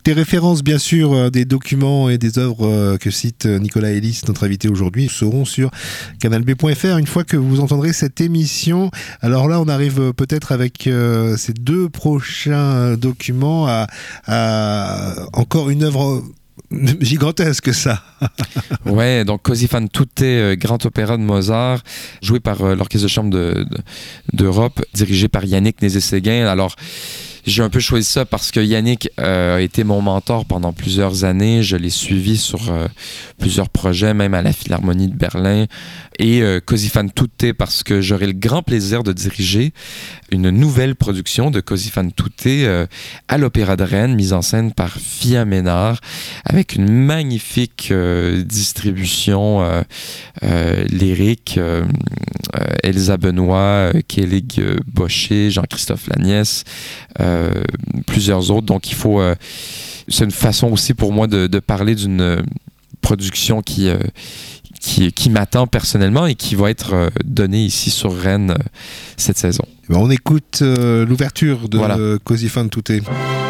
Toutes les références, bien sûr, des documents et des œuvres que cite Nicolas Elis, notre invité aujourd'hui, seront sur canalb.fr une fois que vous entendrez cette émission. Alors là, on arrive peut-être avec ces 2 prochains documents à encore une œuvre gigantesque, ça. Ouais, donc Così fan tutte, grand opéra de Mozart, joué par l'Orchestre de chambre d'Europe, dirigé par Yannick Nézet-Séguin. Alors, j'ai un peu choisi ça parce que Yannick a été mon mentor pendant plusieurs années. Je l'ai suivi sur plusieurs projets, même à la Philharmonie de Berlin. Et Così fan tutte parce que j'aurai le grand plaisir de diriger une nouvelle production de Così fan tutte à l'Opéra de Rennes, mise en scène par Fia Ménard, avec une magnifique distribution lyrique. Elsa Benoît, Kélig Bocher, Jean-Christophe Lagnès, plusieurs autres. Donc, c'est une façon aussi pour moi de parler d'une production qui m'attend personnellement et qui va être donnée ici sur Rennes cette saison. On écoute l'ouverture de Così fan tutte.